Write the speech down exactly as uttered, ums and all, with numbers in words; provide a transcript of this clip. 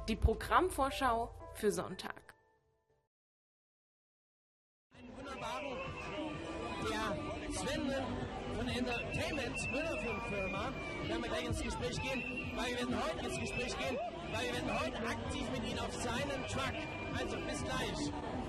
Die Programmvorschau für Sonntag. Einen wunderbaren, der Sven von der Entertainment Müller-Firma, werden wir gleich ins Gespräch gehen, weil wir werden heute ins Gespräch gehen, weil wir werden heute aktiv mit Ihnen auf seinen Truck. Also bis gleich.